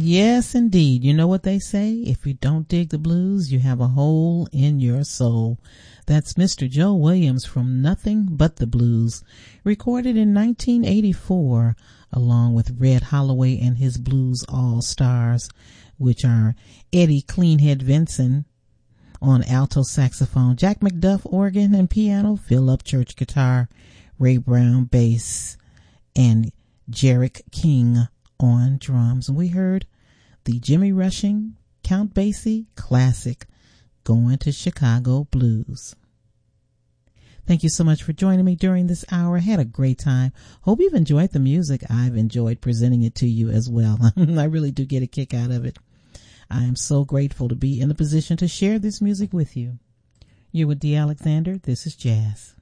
Yes, indeed. You know what they say? If you don't dig the blues, you have a hole in your soul. That's Mr. Joe Williams from Nothing But the Blues, recorded in 1984, along with Red Holloway and his Blues All-Stars, which are Eddie Cleanhead Vinson on alto saxophone, Jack McDuff organ and piano, Philip Church guitar, Ray Brown bass, and Jarek King on drums. And we heard the Jimmy Rushing, Count Basie classic, Going to Chicago Blues. Thank you so much for joining me during this hour. I had a great time. Hope you've enjoyed the music. I've enjoyed presenting it to you as well. I really do get a kick out of it. I am so grateful to be in the position to share this music with you. You're with Dee Alexander. This is Jazz.